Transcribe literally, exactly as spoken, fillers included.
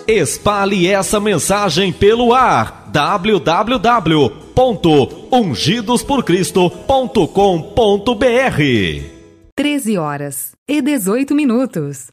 Espalhe essa mensagem pelo ar. w w w ponto ungidos por cristo ponto com ponto b r. treze horas e dezoito minutos.